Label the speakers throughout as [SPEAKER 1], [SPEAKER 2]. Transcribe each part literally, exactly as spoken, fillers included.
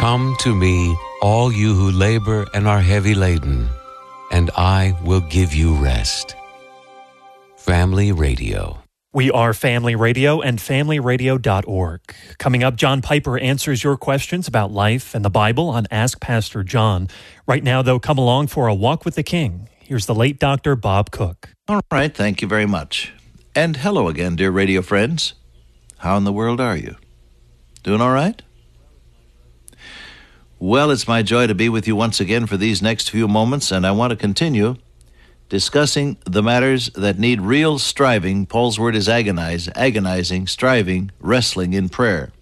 [SPEAKER 1] Come to me, all you who labor and are heavy laden, and I will give you rest. Family Radio.
[SPEAKER 2] We are Family Radio and family radio dot org. Coming up, John Piper answers your questions about life and the Bible on Ask Pastor John. Right now, though, come along for a walk with the King. Here's the late Doctor Bob Cook.
[SPEAKER 3] All right, thank you very much. And hello again, dear radio friends. How in the world are you? Doing all right? Well, it's my joy to be with you once again for these next few moments, and I want to continue discussing the matters that need real striving. Paul's word is agonize, agonizing, striving, wrestling in prayer.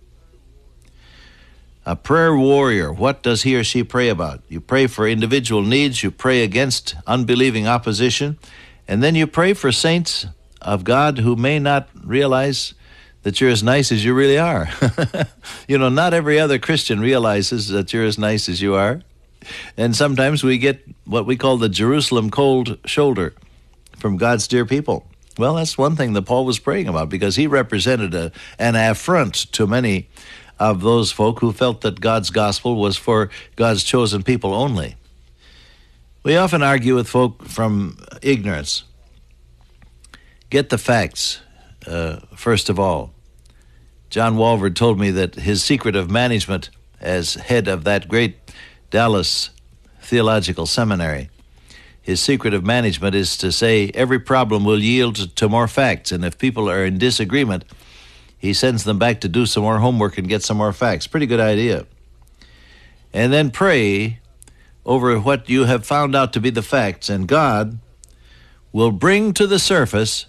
[SPEAKER 3] A prayer warrior, what does he or she pray about? You pray for individual needs, you pray against unbelieving opposition, and then you pray for saints of God who may not realize that you're as nice as you really are. You know, not every other Christian realizes that you're as nice as you are. And sometimes we get what we call the Jerusalem cold shoulder from God's dear people. Well, that's one thing that Paul was praying about, because he represented a, an affront to many of those folk who felt that God's gospel was for God's chosen people only. We often argue with folk from ignorance. Get the facts, uh, first of all. John Walvoord told me that his secret of management as head of that great Dallas Theological Seminary, his secret of management is to say every problem will yield to more facts, and if people are in disagreement, he sends them back to do some more homework and get some more facts. Pretty good idea. And then pray over what you have found out to be the facts, and God will bring to the surface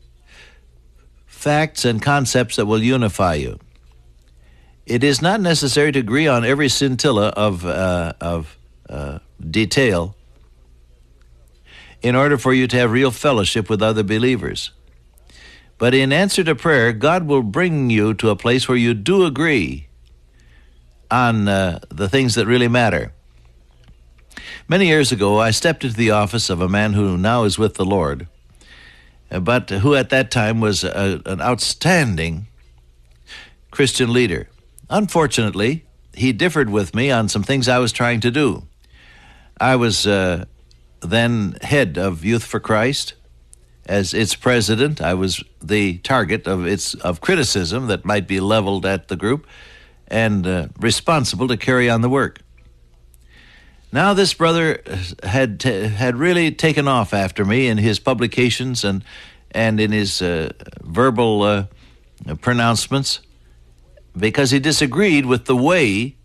[SPEAKER 3] facts and concepts that will unify you. It is not necessary to agree on every scintilla of uh, of uh, detail in order for you to have real fellowship with other believers. But in answer to prayer, God will bring you to a place where you do agree on uh, the things that really matter. Many years ago, I stepped into the office of a man who now is with the Lord, but who at that time was a, an outstanding Christian leader. Unfortunately, he differed with me on some things I was trying to do. I was uh, then head of Youth for Christ. As its president, I was the target of its of criticism that might be leveled at the group, and uh, responsible to carry on the work. Now this brother had t- had really taken off after me in his publications and and in his uh, verbal uh, pronouncements, because he disagreed with the way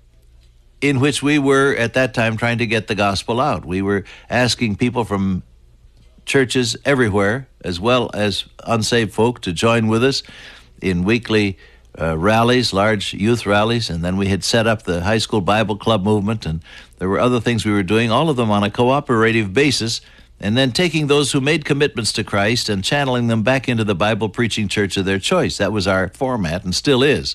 [SPEAKER 3] in which we were at that time trying to get the gospel out. We were asking people from churches everywhere, as well as unsaved folk, to join with us in weekly uh, rallies, large youth rallies, and then we had set up the high school Bible club movement, and there were other things we were doing, all of them on a cooperative basis, and then taking those who made commitments to Christ and channeling them back into the Bible-preaching church of their choice. That was our format, and still is.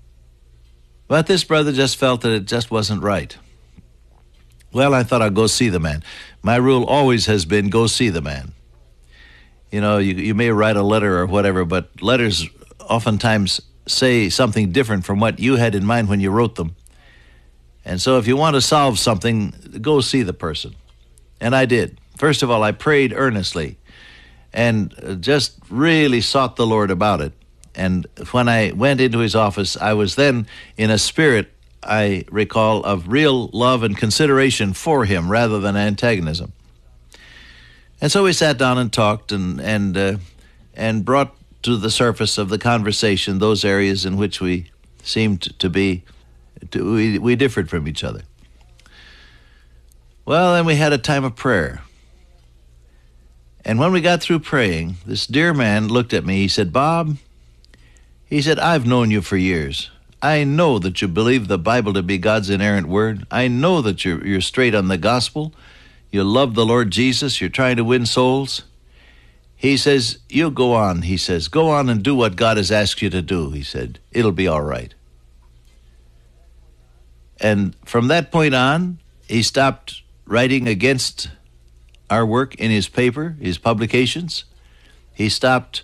[SPEAKER 3] But this brother just felt that it just wasn't right. Well, I thought I'd go see the man. My rule always has been go see the man. You know, you, you may write a letter or whatever, but letters oftentimes say something different from what you had in mind when you wrote them. And so if you want to solve something, go see the person. And I did. First of all, I prayed earnestly and just really sought the Lord about it. And when I went into his office, I was then in a spirit, I recall, of real love and consideration for him rather than antagonism. And so we sat down and talked and and uh, and brought to the surface of the conversation those areas in which we seemed to be, to, we, we differed from each other. Well, then we had a time of prayer. And when we got through praying, this dear man looked at me. He said, "Bob," he said, "I've known you for years. I know that you believe the Bible to be God's inerrant word. I know that you're, you're straight on the gospel. You love the Lord Jesus. You're trying to win souls." He says, "You go on," he says. "Go on and do what God has asked you to do," he said. "It'll be all right." And from that point on, he stopped writing against our work in his paper, his publications. He stopped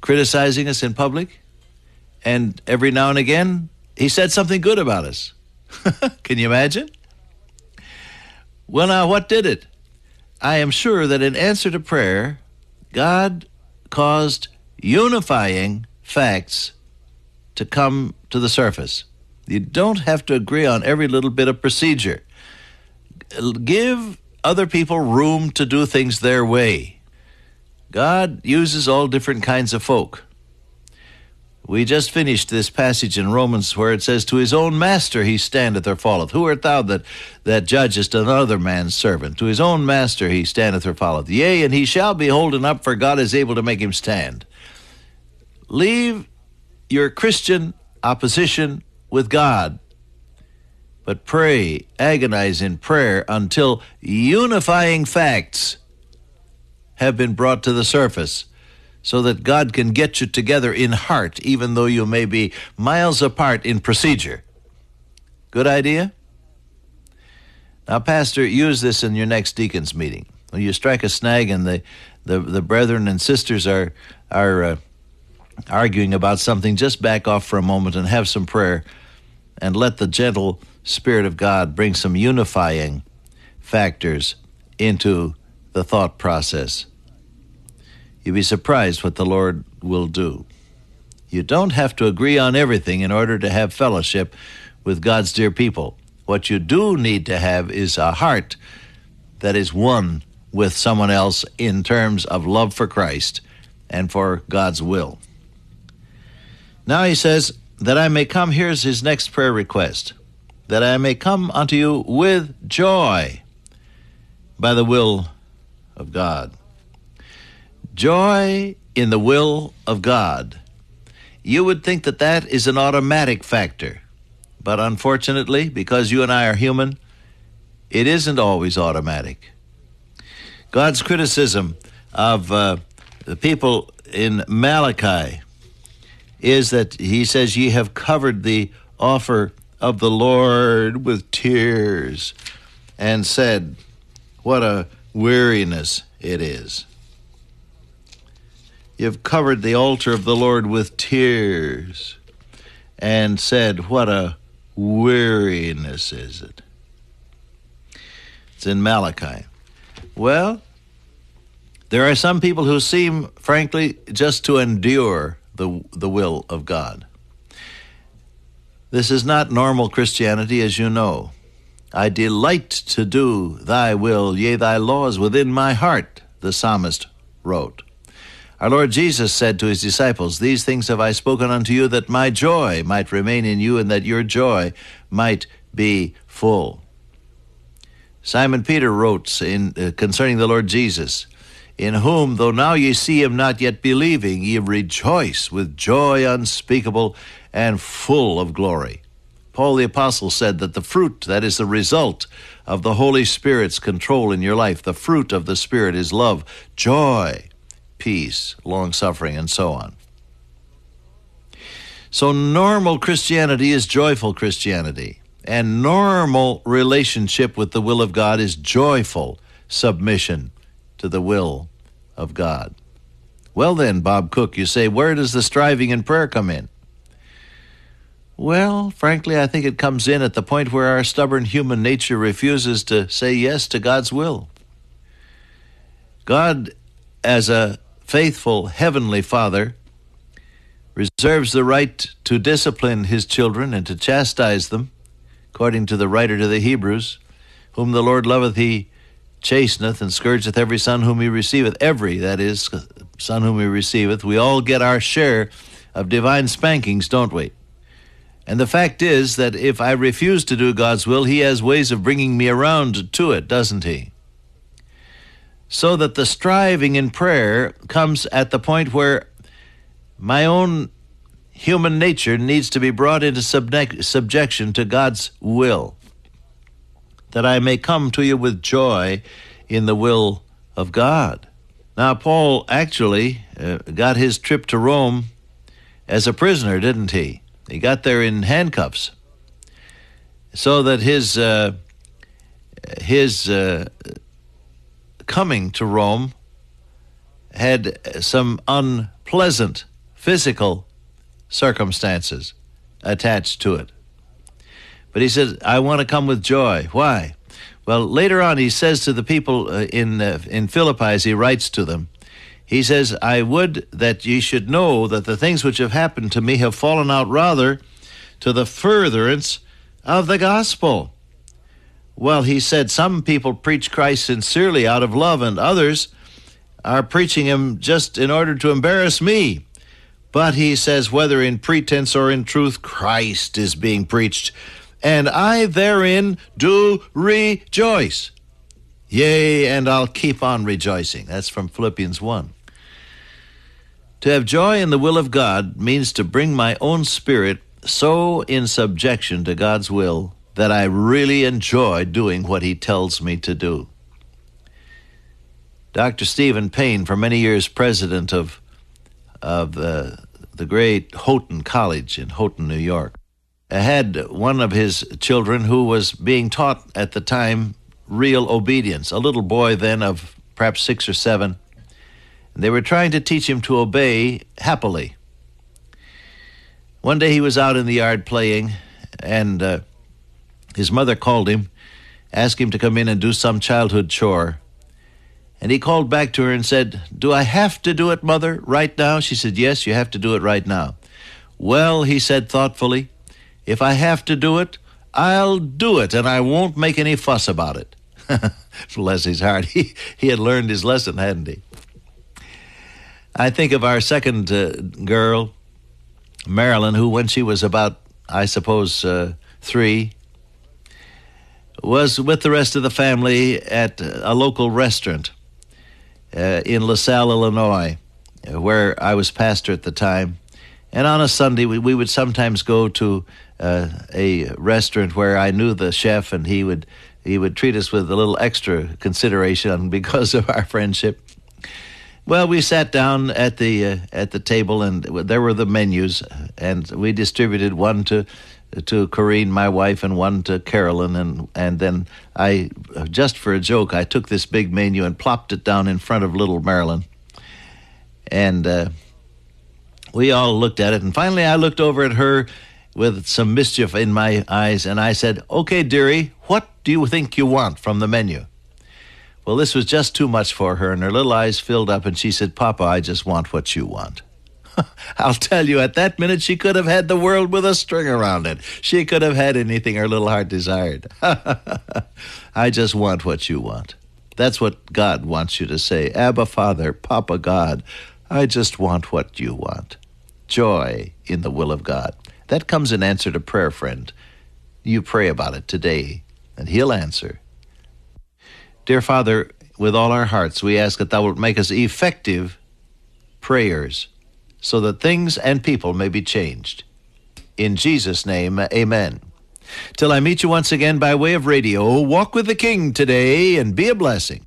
[SPEAKER 3] criticizing us in public. And every now and again, he said something good about us. Can you imagine? Well, now, what did it? I am sure that in answer to prayer, God caused unifying facts to come to the surface. You don't have to agree on every little bit of procedure. Give other people room to do things their way. God uses all different kinds of folk. We just finished this passage in Romans where it says, to his own master he standeth or falleth. Who art thou that, that judgest another man's servant? To his own master he standeth or falleth. Yea, and he shall be holden up, for God is able to make him stand. Leave your Christian opposition with God, but pray, agonize in prayer until unifying facts have been brought to the surface, so that God can get you together in heart, even though you may be miles apart in procedure. Good idea? Now, Pastor, use this in your next deacons meeting. When you strike a snag and the, the, the brethren and sisters are, are uh, arguing about something, just back off for a moment and have some prayer, and let the gentle Spirit of God bring some unifying factors into the thought process. You'll be surprised what the Lord will do. You don't have to agree on everything in order to have fellowship with God's dear people. What you do need to have is a heart that is one with someone else in terms of love for Christ and for God's will. Now he says, that I may come, here's his next prayer request, that I may come unto you with joy by the will of God. Joy in the will of God. You would think that that is an automatic factor, but unfortunately, because you and I are human, it isn't always automatic. God's criticism of uh, the people in Malachi is that he says, ye have covered the offer of the Lord with tears, and said, what a weariness it is. You've covered the altar of the Lord with tears, and said, what a weariness is it. It's in Malachi. Well, there are some people who seem, frankly, just to endure the, the will of God. This is not normal Christianity, as you know. I delight to do thy will, yea, thy law is within my heart, the psalmist wrote. Our Lord Jesus said to his disciples, these things have I spoken unto you, that my joy might remain in you, and that your joy might be full. Simon Peter wrote in uh, concerning the Lord Jesus, in whom, though now ye see him not yet believing, ye rejoice with joy unspeakable and full of glory. Paul the Apostle said that the fruit, that is the result of the Holy Spirit's control in your life, the fruit of the Spirit is love, joy, peace, long-suffering, and so on. So normal Christianity is joyful Christianity, and normal relationship with the will of God is joyful submission to the will of God. Well then, Bob Cook, you say, where does the striving in prayer come in? Well, frankly, I think it comes in at the point where our stubborn human nature refuses to say yes to God's will. God, as a faithful heavenly Father, reserves the right to discipline his children and to chastise them, according to the writer to the Hebrews, whom the Lord loveth he chasteneth, and scourgeth every son whom he receiveth. Every, that is, son whom he receiveth. We all get our share of divine spankings, don't we? And the fact is that if I refuse to do God's will, he has ways of bringing me around to it, doesn't he? So that the striving in prayer comes at the point where my own human nature needs to be brought into subne- subjection to God's will, that I may come to you with joy in the will of God. Now, Paul actually uh, got his trip to Rome as a prisoner, didn't he? He got there in handcuffs, so that his uh, his uh, coming to Rome had some unpleasant physical circumstances attached to it. But he says, I want to come with joy. Why? Well, later on, he says to the people uh, in uh, in Philippi, as he writes to them, he says, I would that ye should know that the things which have happened to me have fallen out rather to the furtherance of the gospel. Well, he said, some people preach Christ sincerely out of love, and others are preaching him just in order to embarrass me. But he says, whether in pretense or in truth, Christ is being preached, and I therein do rejoice. Yea, and I'll keep on rejoicing. That's from Philippians one. To have joy in the will of God means to bring my own spirit so in subjection to God's will that I really enjoy doing what he tells me to do. Doctor Stephen Payne, for many years president of, of the, the great Houghton College in Houghton, New York, had one of his children who was being taught at the time real obedience, a little boy then of perhaps six or seven. They were trying to teach him to obey happily. One day he was out in the yard playing, and uh, his mother called him, asked him to come in and do some childhood chore. And he called back to her and said, do I have to do it, Mother, right now? She said, yes, you have to do it right now. Well, he said thoughtfully, if I have to do it, I'll do it, and I won't make any fuss about it. Bless his heart. He, he had learned his lesson, hadn't he? I think of our second uh, girl, Marilyn, who when she was about, I suppose, uh, three, was with the rest of the family at a local restaurant uh, in LaSalle, Illinois, where I was pastor at the time. And on a Sunday, we, we would sometimes go to uh, a restaurant where I knew the chef, and he would he would treat us with a little extra consideration because of our friendship. Well, we sat down at the uh, at the table, and there were the menus, and we distributed one to to Corrine, my wife, and one to Carolyn, and and then I, just for a joke, I took this big menu and plopped it down in front of little Marilyn, and uh, we all looked at it, and finally I looked over at her with some mischief in my eyes, and I said, "Okay, dearie, what do you think you want from the menu?" Well, this was just too much for her, and her little eyes filled up, and she said, "Papa, I just want what you want." I'll tell you, at that minute, she could have had the world with a string around it. She could have had anything her little heart desired. I just want what you want. That's what God wants you to say. Abba, Father, Papa, God, I just want what you want. Joy in the will of God. That comes in answer to prayer, friend. You pray about it today, and he'll answer. Dear Father, with all our hearts, we ask that thou wilt make us effective prayers so that things and people may be changed. In Jesus' name, amen. Till I meet you once again by way of radio, walk with the King today and be a blessing.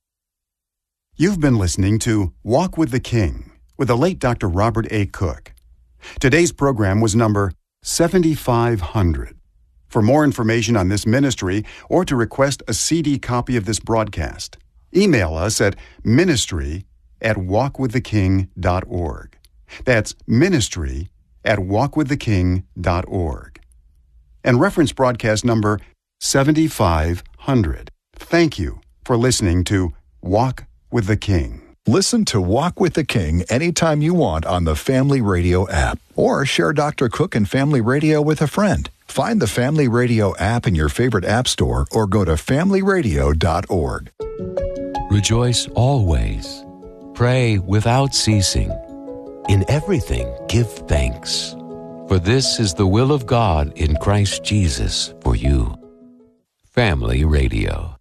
[SPEAKER 4] You've been listening to Walk with the King with the late Doctor Robert A. Cook. Today's program was number seventy-five hundred. For more information on this ministry or to request a C D copy of this broadcast, email us at ministry at walk with the king dot org. That's ministry at walk with the king dot org. And reference broadcast number seventy-five hundred. Thank you for listening to Walk with the King.
[SPEAKER 5] Listen to Walk with the King anytime you want on the Family Radio app, or share Doctor Cook and Family Radio with a friend. Find the Family Radio app in your favorite app store or go to family radio dot org.
[SPEAKER 1] Rejoice always. Pray without ceasing. In everything give thanks. For this is the will of God in Christ Jesus for you. Family Radio.